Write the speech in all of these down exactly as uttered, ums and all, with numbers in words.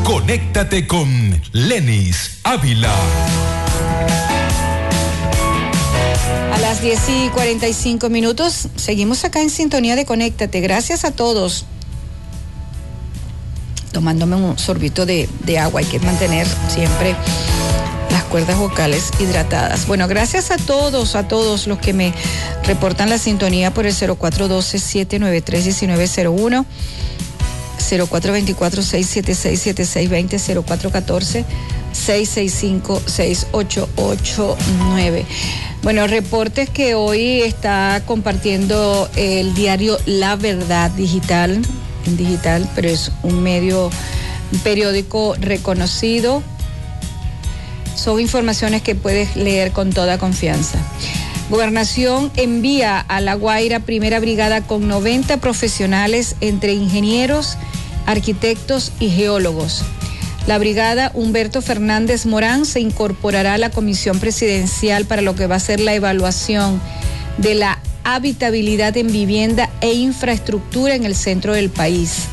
Conéctate con Lenis Ávila. A las diez y cuarenta y cinco minutos, seguimos acá en sintonía de Conéctate. Gracias a todos. Tomándome un sorbito de, de agua, hay que mantener siempre las cuerdas vocales hidratadas. Bueno, gracias a todos, a todos los que me reportan la sintonía por el cero cuatro uno dos, siete nueve tres, uno nueve cero uno, cero cuatro dos cuatro, seis siete seis, siete seis dos cero, cero cuatro uno cuatro, seis seis cinco, seis ocho ocho nueve. Bueno, reportes que hoy está compartiendo el diario La Verdad Digital, en digital, pero es un medio, un periódico reconocido. Son informaciones que puedes leer con toda confianza. Gobernación envía a La Guaira primera brigada con noventa profesionales entre ingenieros, arquitectos y geólogos. La brigada Humberto Fernández Morán se incorporará a la comisión presidencial para lo que va a ser la evaluación de la habitabilidad en vivienda e infraestructura en el centro del país.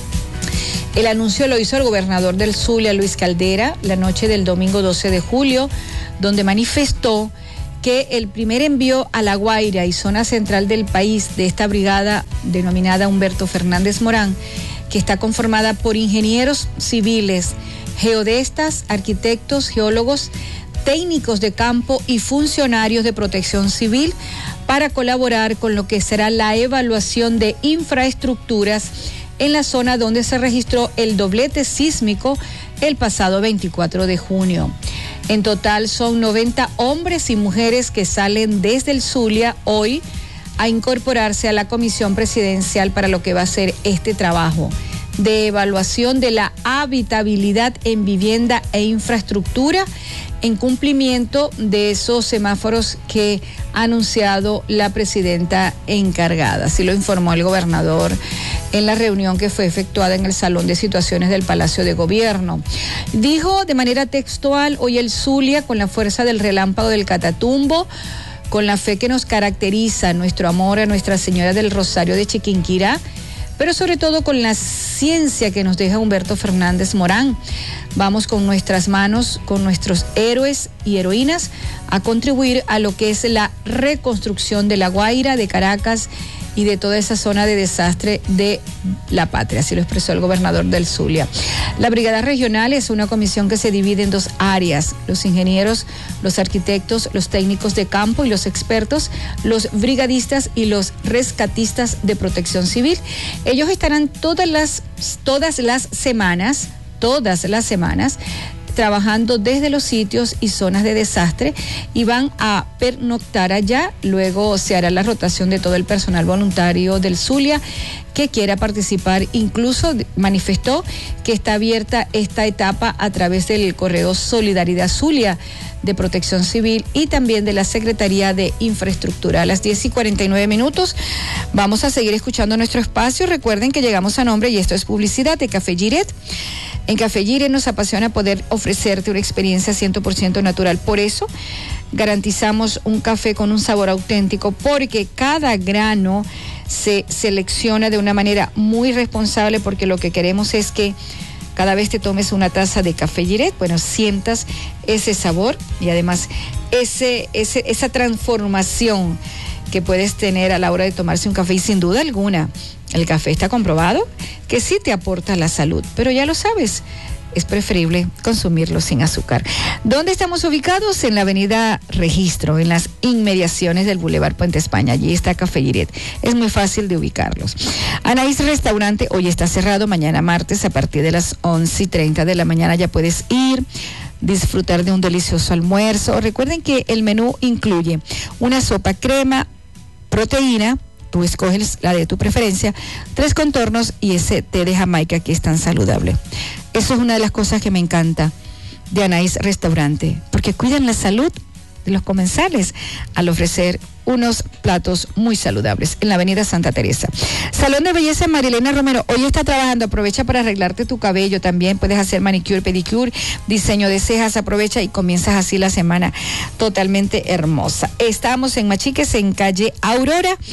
El anuncio lo hizo el gobernador del Zulia, Luis Caldera, la noche del domingo doce de julio, donde manifestó que el primer envío a La Guaira y zona central del país de esta brigada denominada Humberto Fernández Morán, que está conformada por ingenieros civiles, geodestas, arquitectos, geólogos, técnicos de campo y funcionarios de protección civil, para colaborar con lo que será la evaluación de infraestructuras en la zona donde se registró el doblete sísmico el pasado veinticuatro de junio. En total son noventa hombres y mujeres que salen desde el Zulia hoy a incorporarse a la comisión presidencial para lo que va a ser este trabajo de evaluación de la habitabilidad en vivienda e infraestructura en cumplimiento de esos semáforos que ha anunciado la presidenta encargada. Así lo informó el gobernador en la reunión que fue efectuada en el Salón de Situaciones del Palacio de Gobierno. Dijo de manera textual: hoy el Zulia, con la fuerza del relámpago del Catatumbo, con la fe que nos caracteriza, nuestro amor a Nuestra Señora del Rosario de Chiquinquirá, pero sobre todo con la ciencia que nos deja Humberto Fernández Morán, vamos con nuestras manos, con nuestros héroes y heroínas, a contribuir a lo que es la reconstrucción de La Guaira, de Caracas y de toda esa zona de desastre de la patria, así lo expresó el gobernador del Zulia. La Brigada Regional es una comisión que se divide en dos áreas: los ingenieros, los arquitectos, los técnicos de campo y los expertos, los brigadistas y los rescatistas de protección civil. Ellos estarán todas las, todas las semanas, todas las semanas, trabajando desde los sitios y zonas de desastre, y van a pernoctar allá. Luego se hará la rotación de todo el personal voluntario del Zulia que quiera participar. Incluso manifestó que está abierta esta etapa a través del correo Solidaridad Zulia de Protección Civil y también de la Secretaría de Infraestructura. A las diez y cuarenta y nueve minutos vamos a seguir escuchando nuestro espacio. Recuerden que llegamos a nombre, y esto es publicidad, de Café Giret. En Café Giret nos apasiona poder ofrecerte una experiencia cien por ciento natural. Por eso garantizamos un café con un sabor auténtico, porque cada grano se selecciona de una manera muy responsable, porque lo que queremos es que cada vez te tomes una taza de Café Giret, bueno, sientas ese sabor y además ese, ese, esa transformación que puedes tener a la hora de tomarse un café. Y sin duda alguna, el café está comprobado que sí te aporta la salud, pero ya lo sabes, es preferible consumirlo sin azúcar. ¿Dónde estamos ubicados? En la avenida Registro, en las inmediaciones del Boulevard Puente España. Allí está Café Giret. Es muy fácil de ubicarlos. Anaís Restaurante hoy está cerrado. Mañana martes a partir de las once y treinta de la mañana ya puedes ir, disfrutar de un delicioso almuerzo. Recuerden que el menú incluye una sopa crema, proteína, tú escoges la de tu preferencia, tres contornos y ese té de Jamaica que es tan saludable. Eso es una de las cosas que me encanta de Anaís Restaurante, porque cuidan la salud de los comensales al ofrecer unos platos muy saludables en la avenida Santa Teresa. Salón de Belleza Marilena Romero, hoy está trabajando. Aprovecha para arreglarte tu cabello también. Puedes hacer manicure, pedicure, diseño de cejas. Aprovecha y comienzas así la semana totalmente hermosa. Estamos en Machiques, en calle Aurora,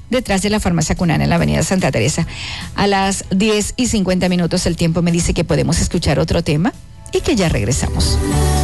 detrás de la farmacia Cunana en la avenida Santa Teresa. A las diez y cincuenta minutos el tiempo me dice que podemos escuchar otro tema y que ya regresamos.